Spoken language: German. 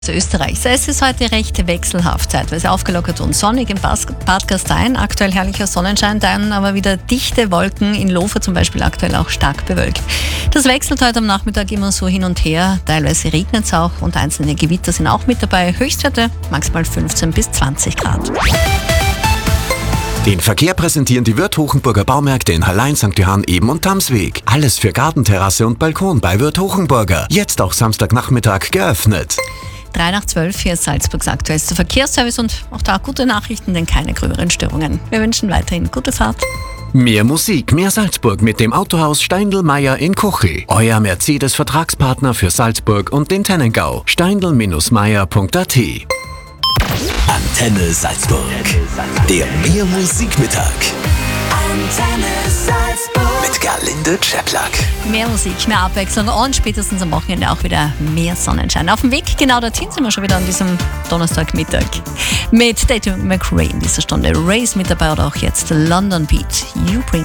Österreichs. Es ist heute recht wechselhaft, zeitweise aufgelockert und sonnig im Bad Gastein. Aktuell herrlicher Sonnenschein, dann aber wieder dichte Wolken, in Lofer zum Beispiel aktuell auch stark bewölkt. Das wechselt heute am Nachmittag immer so hin und her. Teilweise regnet es auch und einzelne Gewitter sind auch mit dabei. Höchstwerte maximal 15 bis 20 Grad. Den Verkehr präsentieren die Würth Hochenburger Baumärkte in Hallein, St. Johann, Eben und Tamsweg. Alles für Gartenterrasse und Balkon bei Würth Hochenburger. Jetzt auch Samstagnachmittag geöffnet. 3:12, hier ist Salzburgs aktuellster Verkehrsservice und auch da gute Nachrichten, denn keine gröberen Störungen. Wir wünschen weiterhin gute Fahrt. Mehr Musik, mehr Salzburg mit dem Autohaus Steindl-Meyer in Kuchel. Euer Mercedes-Vertragspartner für Salzburg und den Tennengau. steindl-meyer.at. Antenne Salzburg. Der Mehr Musikmittag. Antenne Salzburg. Mit Gerlinde Czeplak. Mehr Musik, mehr Abwechslung und spätestens am Wochenende auch wieder mehr Sonnenschein. Auf dem Weg genau dorthin sind wir schon wieder an diesem Donnerstagmittag. Mit Tate McRae in dieser Stunde. Race mit dabei oder auch jetzt London Beat. You bring